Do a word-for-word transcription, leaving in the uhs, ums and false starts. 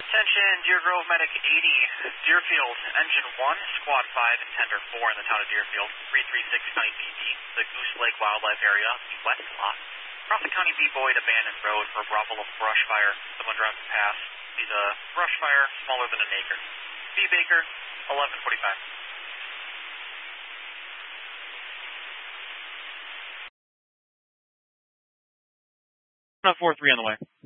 Attention, Deer Grove Medic eighty, Deerfield, Engine one, Squad five, and Tender four in the town of Deerfield, three three six County B B, the Goose Lake Wildlife Area, the West Lot. Cross the County B Boyd abandoned road for Bravo brush fire. Someone driving past. See the brush fire smaller than an acre. B Baker, eleven forty-five. four three on the way.